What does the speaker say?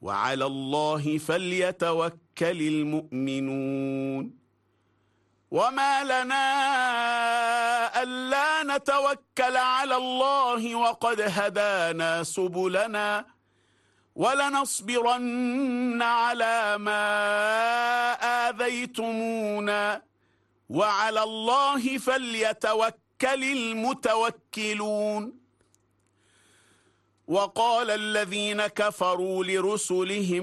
وعلى الله فليتوكل المؤمنون. وما لنا ألا نتوكل على الله وقد هدانا سبلنا ولنصبرن على ما آذيتمونا وعلى الله فليتوكل المتوكلون. وقال الذين كفروا لرسلهم